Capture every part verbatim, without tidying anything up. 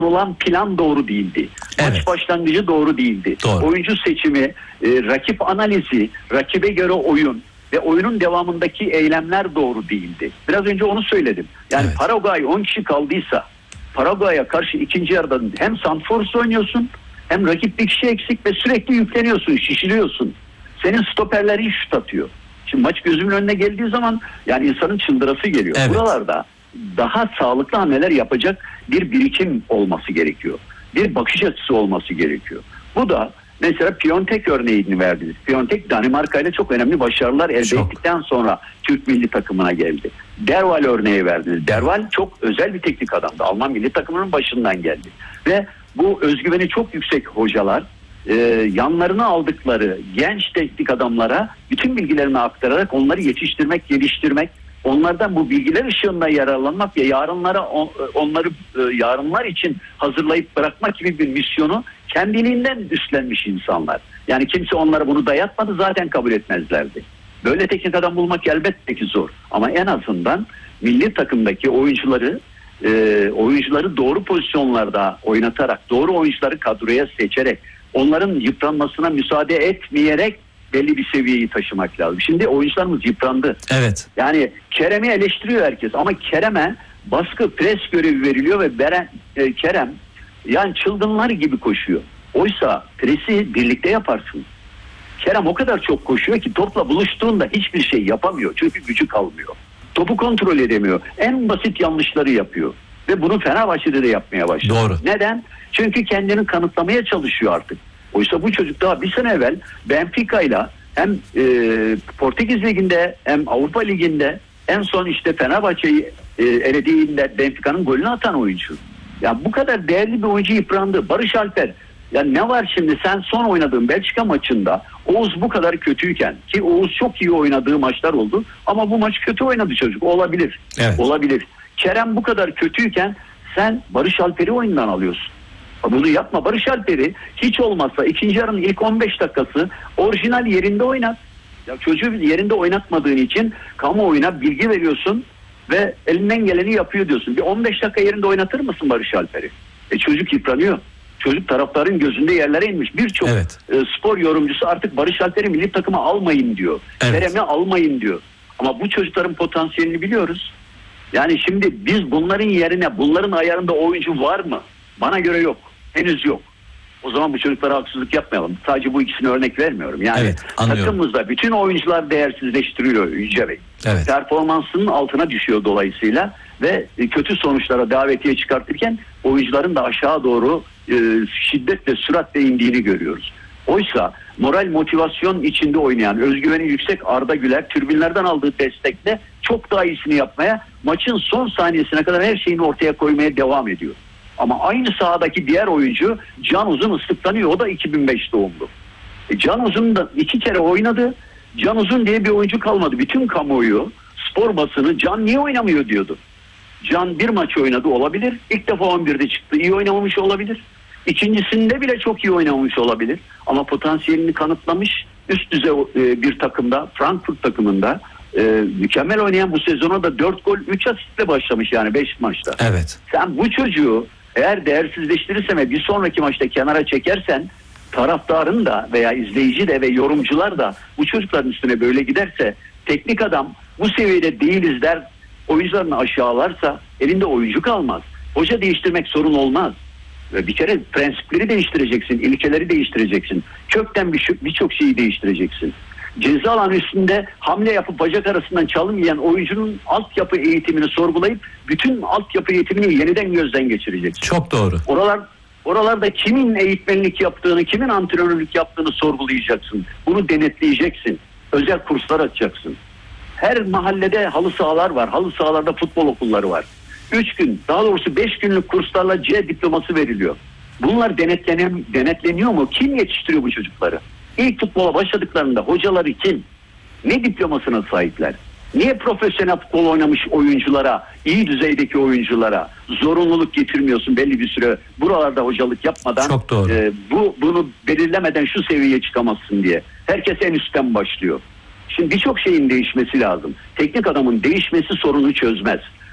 olan plan doğru değildi. Evet. Maç başlangıcı doğru değildi. Doğru. Oyuncu seçimi, e, rakip analizi, rakibe göre oyun ve oyunun devamındaki eylemler doğru değildi. Biraz önce onu söyledim. Yani evet. Paraguay on kişi kaldıysa Paraguay'a karşı ikinci yarıda hem santrfor oynuyorsun hem rakip bir kişi eksik ve sürekli yükleniyorsun, şişiriyorsun. Senin stoperleri şut atıyor. Şimdi maç gözümün önüne geldiği zaman yani insanın çıldırası geliyor. Evet. Buralarda daha sağlıklı hamleler yapacak bir birikim olması gerekiyor. Bir bakış açısı olması gerekiyor. Bu da mesela Piontek örneğini verdiniz. Piontek Danimarka ile çok önemli başarılar elde çok. ettikten sonra Türk milli takımına geldi. Derval örneği verdiniz. Derval çok özel bir teknik adamdı. Alman milli takımının başından geldi. Ve bu özgüveni çok yüksek hocalar e, yanlarına aldıkları genç teknik adamlara bütün bilgilerini aktararak onları yetiştirmek, geliştirmek, onlardan bu bilgiler ışığında yararlanmak ve yarınlara onları yarınlar için hazırlayıp bırakmak gibi bir misyonu kendiliğinden üstlenmiş insanlar. Yani kimse onlara bunu dayatmadı, zaten kabul etmezlerdi. Böyle teknik adam bulmak elbette ki zor. Ama en azından milli takımdaki oyuncuları e, oyuncuları doğru pozisyonlarda oynatarak, doğru oyuncuları kadroya seçerek, onların yıpranmasına müsaade etmeyerek belli bir seviyeyi taşımak lazım. Şimdi oyuncularımız yıprandı. Evet. Yani Kerem'i eleştiriyor herkes ama Kerem'e baskı, pres görevi veriliyor ve Beren, e, Kerem yani çılgınlar gibi koşuyor. Oysa presi birlikte yaparsın. Kerem o kadar çok koşuyor ki topla buluştuğunda hiçbir şey yapamıyor. Çünkü gücü kalmıyor. Topu kontrol edemiyor. En basit yanlışları yapıyor. Ve bunu Fenerbahçe'de de yapmaya başladı. Doğru. Neden? Çünkü kendini kanıtlamaya çalışıyor artık. Oysa bu çocuk daha bir sene evvel Benfica ile hem e, Portekiz Ligi'nde hem Avrupa Ligi'nde en son işte Fenerbahçe'yi e, elediğinde Benfica'nın golünü atan oyuncu. Ya bu kadar değerli bir oyuncu yıprandı. Barış Alper. Ya ne var şimdi sen son oynadığın Belçika maçında Oğuz bu kadar kötüyken ki Oğuz çok iyi oynadığı maçlar oldu ama bu maç kötü oynadı çocuk. Olabilir. Evet. Olabilir. Kerem bu kadar kötüyken sen Barış Alper'i oyundan alıyorsun. Bunu yapma. Barış Alper'i hiç olmazsa ikinci yarının ilk on beş dakikası orijinal yerinde oynat. Ya çocuğu yerinde oynatmadığın için kamuoyuna bilgi veriyorsun ve elinden geleni yapıyor diyorsun. Bir on beş dakika yerinde oynatır mısın Barış Alper'i? E çocuk yıpranıyor. Çocuk taraftarın gözünde yerlere inmiş. Birçok evet. e, spor yorumcusu artık Barış Alper'i milli takıma almayın diyor. Evet. Kerem'i almayın diyor. Ama bu çocukların potansiyelini biliyoruz. Yani şimdi biz bunların yerine bunların ayarında oyuncu var mı? Bana göre yok. Henüz yok. O zaman bu çocuklara haksızlık yapmayalım. Sadece bu ikisini örnek vermiyorum. Yani evet, takımımızda bütün oyuncular değersizleştiriliyor Yüce Bey. Evet. Performansının altına düşüyor dolayısıyla ve kötü sonuçlara davetiye çıkartırken oyuncuların da aşağı doğru e, şiddetle, süratle indiğini görüyoruz. Oysa moral motivasyon içinde oynayan, özgüveni yüksek Arda Güler tribünlerden aldığı destekle çok daha iyisini yapmaya, maçın son saniyesine kadar her şeyini ortaya koymaya devam ediyor. Ama aynı sahadaki diğer oyuncu Can Uzun ıslıklanıyor. O da iki bin beş doğumlu. E Can Uzun da iki kere oynadı. Can Uzun diye bir oyuncu kalmadı. Bütün kamuoyu, spor basını Can niye oynamıyor diyordu. Can bir maç oynadı olabilir. İlk defa on birde çıktı. İyi oynamamış olabilir. İkincisinde bile çok iyi oynamamış olabilir. Ama potansiyelini kanıtlamış. Üst düzey bir takımda, Frankfurt takımında e, mükemmel oynayan, bu sezona da dört gol üç asistle başlamış yani beş maçta. Evet. Sen bu çocuğu eğer değersizleştirirsen ve bir sonraki maçta kenara çekersen, taraftarın da veya izleyici de ve yorumcular da bu çocukların üstüne böyle giderse, teknik adam bu seviyede değiliz der, oyuncularını aşağılarsa elinde oyuncu kalmaz. Hoca değiştirmek sorun olmaz. Ve bir kere prensipleri değiştireceksin, ilkeleri değiştireceksin. Kökten birçok şeyi değiştireceksin. Ceza alanı üstünde hamle yapıp bacak arasından çalım yiyen oyuncunun altyapı eğitimini sorgulayıp bütün altyapı eğitimini yeniden gözden geçireceksin. Çok doğru. Oralar oralarda kimin eğitmenlik yaptığını, kimin antrenörlük yaptığını sorgulayacaksın. Bunu denetleyeceksin. Özel kurslar açacaksın. Her mahallede halı sahalar var. Halı sahalarda futbol okulları var. Üç gün, daha doğrusu beş günlük kurslarla C diploması veriliyor. Bunlar denetleniyor, denetleniyor mu? Kim yetiştiriyor bu çocukları? İlk futbola başladıklarında hocaları kim? Ne diplomasına sahipler? Niye profesyonel futbol oynamış oyunculara, iyi düzeydeki oyunculara zorunluluk getirmiyorsun belli bir süre buralarda hocalık yapmadan? Çok doğru. E, bu bunu belirlemeden şu seviyeye çıkamazsın diye. Herkes en üstten başlıyor. Şimdi birçok şeyin değişmesi lazım. Teknik adamın değişmesi sorunu çözmez.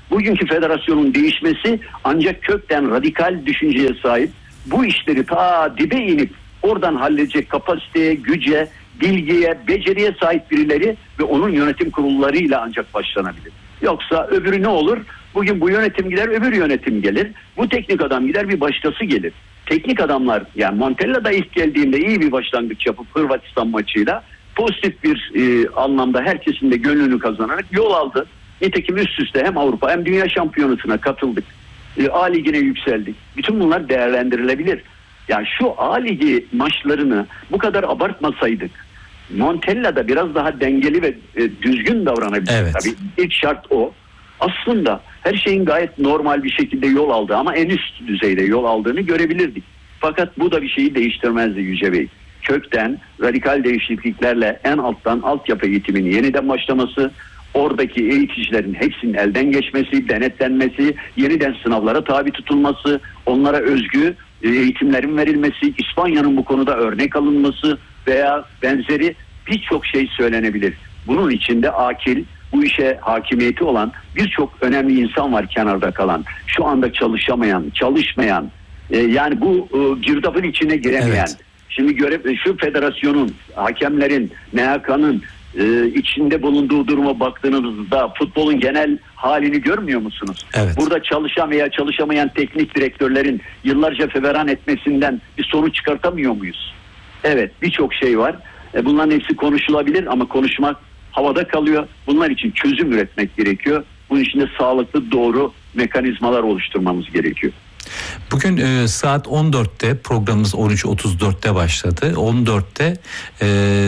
Bugünkü federasyonun değişmesi ancak kökten radikal düşünceye sahip, bu işleri ta dibe inip oradan halledecek kapasiteye, güce, bilgiye, beceriye sahip birileri ve onun yönetim kurullarıyla ancak başlanabilir. Yoksa öbürü ne olur? Bugün bu yönetim gider, öbür yönetim gelir. Bu teknik adam gider, bir başkası gelir. Teknik adamlar, yani Montella da ilk geldiğinde iyi bir başlangıç yapıp Hırvatistan maçıyla pozitif bir e, anlamda herkesin de gönlünü kazanarak yol aldı. Nitekim üst üste hem Avrupa hem Dünya Şampiyonası'na katıldık. E, A Ligi'ne yükseldik. Bütün bunlar değerlendirilebilir. Yani şu A Ligi maçlarını bu kadar abartmasaydık, Montella da biraz daha dengeli ve e, düzgün davranabilir. Evet. Tabii ilk şart o. Aslında her şeyin gayet normal bir şekilde yol aldığı ama en üst düzeyde yol aldığını görebilirdik. Fakat bu da bir şeyi değiştirmezdi Yüce Bey. Kökten radikal değişikliklerle en alttan altyapı eğitiminin yeniden başlaması, oradaki eğiticilerin hepsinin elden geçmesi, denetlenmesi, yeniden sınavlara tabi tutulması, onlara özgü eğitimlerin verilmesi, İspanya'nın bu konuda örnek alınması veya benzeri birçok şey söylenebilir. Bunun içinde akil, bu işe hakimiyeti olan birçok önemli insan var kenarda kalan. Şu anda çalışamayan, çalışmayan, e, yani bu e, girdabın içine giremeyen. Evet. Şimdi göre, şu federasyonun, hakemlerin, M H K'nın e, içinde bulunduğu duruma baktığınızda futbolun genel halini görmüyor musunuz? Evet. Burada çalışan veya çalışamayan teknik direktörlerin yıllarca feveran etmesinden bir sonuç çıkartamıyor muyuz? Evet, birçok şey var. E, bunların hepsi konuşulabilir ama konuşmak havada kalıyor. Bunlar için çözüm üretmek gerekiyor. Bunun için de sağlıklı, doğru mekanizmalar oluşturmamız gerekiyor. Bugün e, saat on dörtte programımız on üç otuz dörtte başladı. on dörtte e,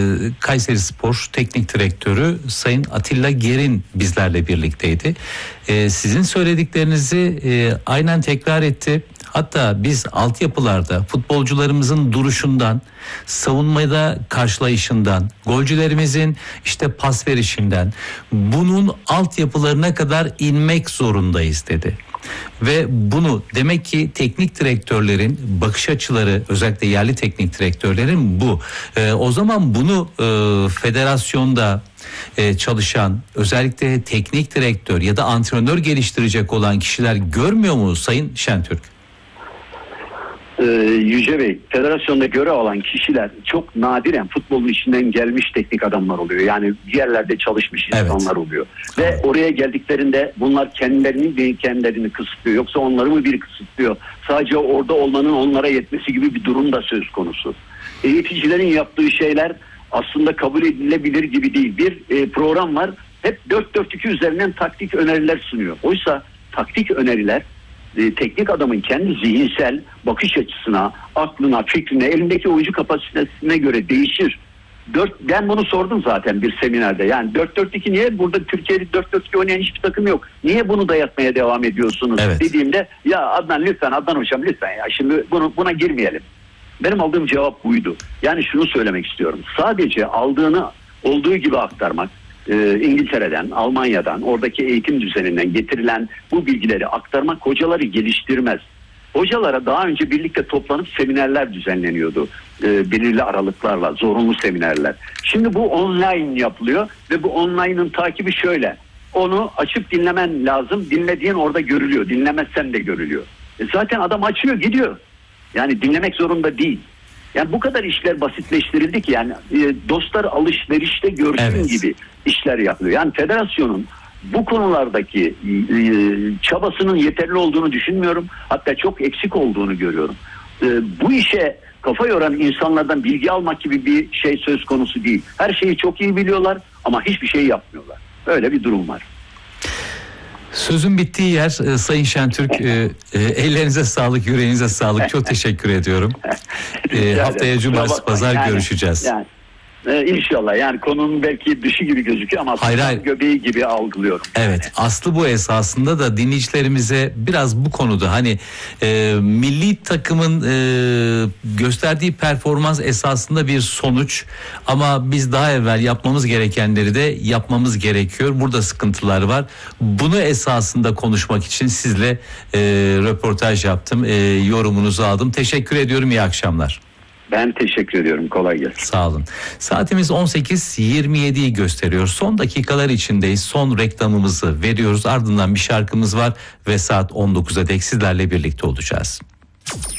Kayserispor Teknik Direktörü Sayın Atilla Gerin bizlerle birlikteydi. E, sizin söylediklerinizi e, aynen tekrar etti. Hatta biz altyapılarda futbolcularımızın duruşundan, savunmada karşılayışından, golcülerimizin işte pas verişinden, bunun altyapılarına kadar inmek zorundayız dedi. Ve bunu demek ki teknik direktörlerin bakış açıları, özellikle yerli teknik direktörlerin bu. Ee, o zaman bunu e, federasyonda e, çalışan, özellikle teknik direktör ya da antrenör geliştirecek olan kişiler görmüyor mu Sayın Şentürk? Ee, Yüce Bey, federasyonda görev alan kişiler çok nadiren futbolun içinden gelmiş teknik adamlar oluyor. Yani bir yerlerde çalışmış insanlar, evet, oluyor. Ve evet, oraya geldiklerinde bunlar kendilerini değil kendilerini kısıtlıyor. Yoksa onları mı biri kısıtlıyor? Sadece orada olmanın onlara yetmesi gibi bir durum da söz konusu. Eğiticilerin yaptığı şeyler aslında kabul edilebilir gibi değil. Bir e, program var. Hep dört dört iki üzerinden taktik öneriler sunuyor. Oysa taktik öneriler E, teknik adamın kendi zihinsel bakış açısına, aklına, fikrine, elindeki oyuncu kapasitesine göre değişir. Dört, ben bunu sordum zaten bir seminerde. Yani dört dört iki niye? Burada Türkiye'de dört dört iki oynayan hiçbir takım yok. Niye bunu dayatmaya devam ediyorsunuz? Evet. Dediğimde ya Adnan lütfen, Adnan hocam lütfen ya şimdi bunu, buna girmeyelim. Benim aldığım cevap buydu. Yani şunu söylemek istiyorum. Sadece aldığını olduğu gibi aktarmak, İngiltere'den, Almanya'dan, oradaki eğitim düzeninden getirilen bu bilgileri aktarmak hocaları geliştirmez. Hocalara daha önce birlikte toplanıp seminerler düzenleniyordu. E, belirli aralıklarla, zorunlu seminerler. Şimdi bu online yapılıyor ve bu online'ın takibi şöyle. Onu açıp dinlemen lazım. Dinlediğin orada görülüyor. Dinlemezsen de görülüyor. E, zaten adam açıyor, gidiyor. Yani dinlemek zorunda değil. Yani bu kadar işler basitleştirildi ki yani e, dostlar alışverişte görsün, evet, gibi işler yapılıyor. Yani federasyonun bu konulardaki e, çabasının yeterli olduğunu düşünmüyorum. Hatta çok eksik olduğunu görüyorum. E, bu işe kafa yoran insanlardan bilgi almak gibi bir şey söz konusu değil. Her şeyi çok iyi biliyorlar ama hiçbir şey yapmıyorlar. Öyle bir durum var. Sözün bittiği yer e, Sayın Şentürk, e, e, ellerinize sağlık, yüreğinize sağlık. Çok teşekkür ediyorum. E, haftaya cumartesi pazar yani, görüşeceğiz. Yani, e, inşallah yani konunun belki dışı gibi gözüküyor ama hayır, hayır, göbeği gibi algılıyorum. Evet, yani aslı bu esasında da dinleyicilerimize biraz bu konuda hani e, milli takımın e, gösterdiği performans esasında bir sonuç ama biz daha evvel yapmamız gerekenleri de yapmamız gerekiyor. Burada sıkıntılar var. Bunu esasında konuşmak için sizle e, röportaj yaptım. E, yorumunuzu aldım. Teşekkür ediyorum. İyi akşamlar. Ben teşekkür ediyorum. Kolay gelsin. Sağ olun. Saatimiz on sekiz yirmi yediyi gösteriyor. Son dakikalar içindeyiz. Son reklamımızı veriyoruz. Ardından bir şarkımız var ve saat on dokuza dek sizlerle birlikte olacağız.